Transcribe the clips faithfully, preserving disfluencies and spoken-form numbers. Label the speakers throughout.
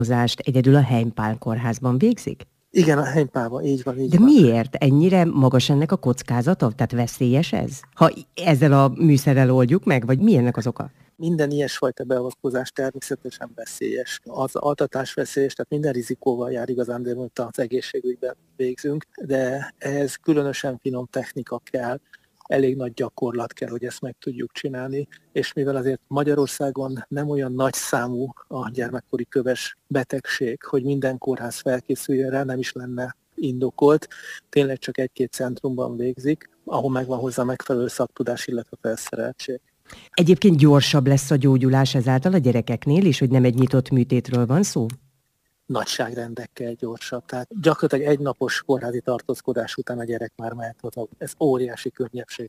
Speaker 1: beavatkozást egyedül a Heimpál kórházban végzik?
Speaker 2: Igen, a Heimpálban, így van, így
Speaker 1: De
Speaker 2: van.
Speaker 1: miért? Ennyire magas ennek a kockázata? Tehát veszélyes ez? Ha ezzel a műszerrel oldjuk meg, vagy mi ennek az oka?
Speaker 2: Minden ilyesfajta beavatkozás természetesen veszélyes. Az altatás veszélyes, tehát minden rizikóval jár igazán, de most az egészségügyben végzünk, de ehhez különösen finom technika kell, elég nagy gyakorlat kell, hogy ezt meg tudjuk csinálni, és mivel azért Magyarországon nem olyan nagy számú a gyermekkori köves betegség, hogy minden kórház felkészüljön rá, nem is lenne indokolt, tényleg csak egy-két centrumban végzik, ahol megvan hozzá megfelelő szaktudás, illetve felszereltség.
Speaker 1: Egyébként gyorsabb lesz a gyógyulás ezáltal a gyerekeknél is, hogy nem egy nyitott műtétről van szó?
Speaker 2: Nagyságrendekkel gyorsabb. Tehát gyakorlatilag egy napos kórházi tartózkodás után a gyerek már mehet oda. Ez óriási könnyebbség.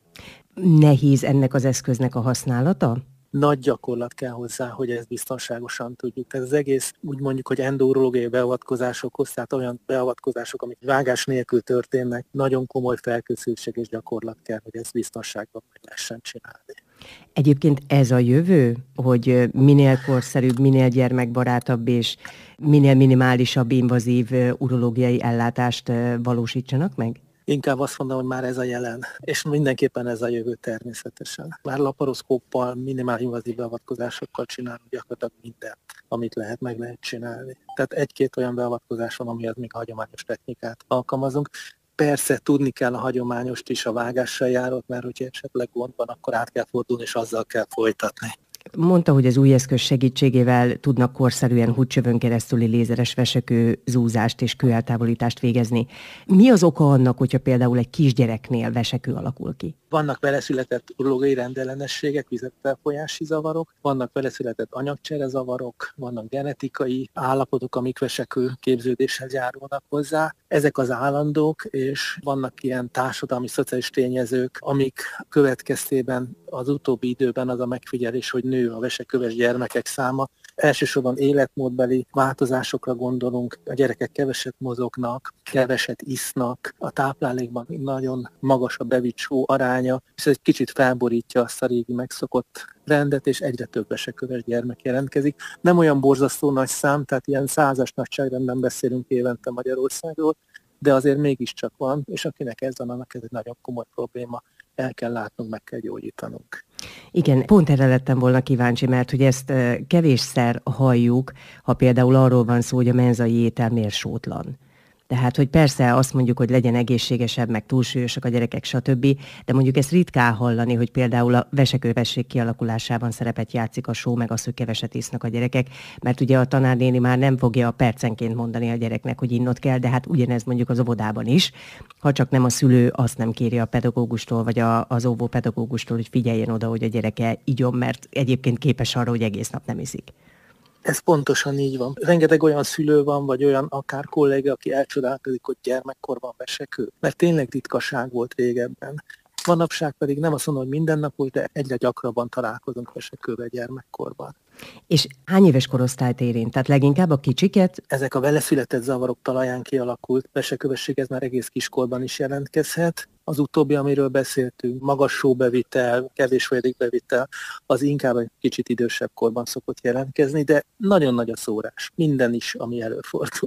Speaker 1: Nehéz ennek az eszköznek a használata?
Speaker 2: Nagy gyakorlat kell hozzá, hogy ezt biztonságosan tudjuk. Tehát az egész úgy mondjuk, hogy endourológiai beavatkozásokhoz, tehát olyan beavatkozások, amik vágás nélkül történnek, nagyon komoly felkészültség és gyakorlat kell, hogy ezt biztonságban meg lehessen csinálni.
Speaker 1: Egyébként ez a jövő, hogy minél korszerűbb, minél gyermekbarátabb és minél minimálisabb invazív urológiai ellátást valósítsanak meg?
Speaker 2: Inkább azt mondom, hogy már ez a jelen, és mindenképpen ez a jövő természetesen. Már laparoszkóppal, minimál invazív beavatkozásokkal csinálunk gyakorlatilag mindent, amit lehet, meg lehet csinálni. Tehát egy-két olyan beavatkozás van, amihez még hagyományos technikát alkalmazunk. Persze tudni kell a hagyományost is, a vágással járott, mert hogyha esetleg gond van, akkor át kell fordulni, és azzal kell folytatni.
Speaker 1: Mondta, hogy az új eszköz segítségével tudnak korszerűen húdcsövön keresztüli lézeres vesekő zúzást és kőeltávolítást végezni. Mi az oka annak, hogyha például egy kisgyereknél vesekő alakul ki?
Speaker 2: Vannak veleszületett urológiai rendellenességek, vizetfelfolyási zavarok, vannak veleszületett anyagcsere zavarok, vannak genetikai állapotok, amik vesekő képződéshez járulnak hozzá. Ezek az állandók, és vannak ilyen társadalmi, szociális tényezők, amik következtében az utóbbi időben az a megfigyelés, hogy nő a veseköves gyermekek száma. Elsősorban életmódbeli változásokra gondolunk, a gyerekek keveset mozognak, keveset isznak, a táplálékban nagyon magas a bevitt só aránya, és ez egy kicsit felborítja azt a régi megszokott rendet, és egyre több veseköves gyermek jelentkezik. Nem olyan borzasztó nagy szám, tehát ilyen százas nagyságrendben beszélünk évente Magyarországról, de azért mégiscsak van, és akinek ez van, annak ez egy nagyon komoly probléma. El kell látnunk, meg kell gyógyítanunk.
Speaker 1: Igen, pont erre lettem volna kíváncsi, mert hogy ezt kevésszer halljuk, ha például arról van szó, hogy a menzai étel miért sótlan. Tehát, hogy persze azt mondjuk, hogy legyen egészségesebb, meg túlsúlyosak a gyerekek, stb., de mondjuk ezt ritkán hallani, hogy például a vesekővesség kialakulásában szerepet játszik a só, meg az, hogy keveset isznak a gyerekek, mert ugye a tanárnéni már nem fogja percenként mondani a gyereknek, hogy innot kell, de hát ugyanez mondjuk az óvodában is, ha csak nem a szülő azt nem kéri a pedagógustól, vagy a, az óvópedagógustól, hogy figyeljen oda, hogy a gyereke igyon, mert egyébként képes arra, hogy egész nap nem iszik.
Speaker 2: Ez pontosan így van. Rengeteg olyan szülő van, vagy olyan akár kolléga, aki elcsodálkozik, hogy gyermekkorban vesekő. Mert tényleg ritkaság volt régebben. Manapság pedig nem azt mondom, hogy mindennapos, de egyre gyakrabban találkozunk vesekővel gyermekkorban.
Speaker 1: És hány éves korosztályt érint? Tehát leginkább a kicsiket?
Speaker 2: Ezek a veleszületett zavarok talaján kialakult vesekövesség, ez már egész kiskorban is jelentkezhet. Az utóbbi, amiről beszéltünk, magas sóbevitel, kevés folyadékbevitel, az inkább egy kicsit idősebb korban szokott jelentkezni, de nagyon nagy a szórás. Minden is, ami előfordul.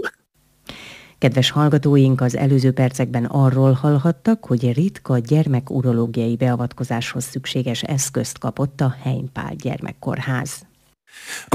Speaker 1: Kedves hallgatóink, az előző percekben arról hallhattak, hogy ritka gyermekurológiai beavatkozáshoz szükséges eszközt kapott a Heimpál gyermekkórház.